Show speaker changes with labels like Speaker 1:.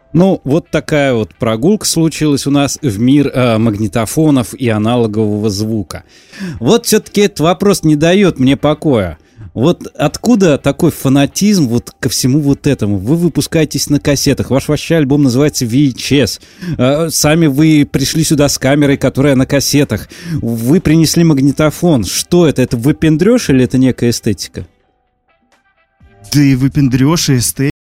Speaker 1: Ну, вот такая вот прогулка случилась у нас в мир магнитофонов и аналогового звука. Вот все-таки этот вопрос не дает мне покоя. Вот откуда такой фанатизм вот ко всему вот этому? Вы выпускаетесь на кассетах, ваш вообще альбом называется VHS. Сами вы пришли сюда с камерой, которая на кассетах. Вы принесли магнитофон. Что это? Это выпендрёж или это некая эстетика?
Speaker 2: Да и выпендрёж, и эстетика.